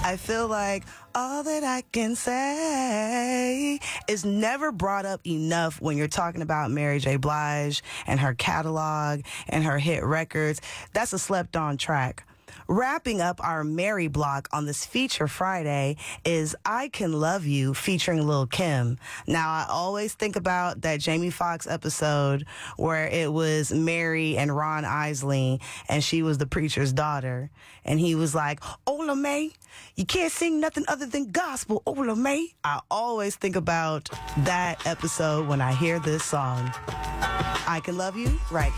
I feel like all that I can say is never brought up enough when you're talking about Mary J. Blige and her catalog and her hit records. That's a slept on track. Wrapping up our Mary block on this Feature Friday is I Can Love You featuring Lil' Kim. Now, I always think about that Jamie Foxx episode where it was Mary and Ron Isley, and she was the preacher's daughter. And he was like, Ola May, you can't sing nothing other than gospel, Ola May. I always think about that episode when I hear this song. I Can Love You right